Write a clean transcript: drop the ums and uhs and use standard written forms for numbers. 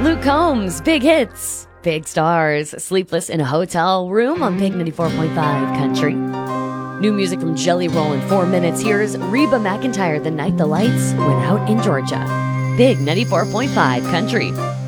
Luke Combs, big hits, big stars. Sleepless in a Hotel Room on Big 94.5 Country. New music from Jelly Roll in 4 minutes. Here's Reba McEntire, The Night the Lights Went Out in Georgia. Big 94.5 Country.